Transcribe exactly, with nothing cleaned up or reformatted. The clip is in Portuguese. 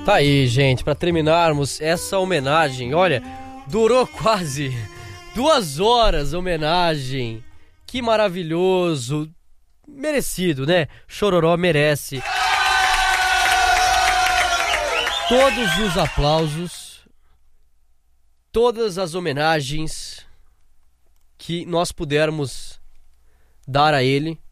Tá aí, gente, pra terminarmos essa homenagem. Olha, durou quase duas horas a homenagem. Que maravilhoso. Merecido, né? Chororó merece todos os aplausos, todas as homenagens que nós pudermos dar a ele.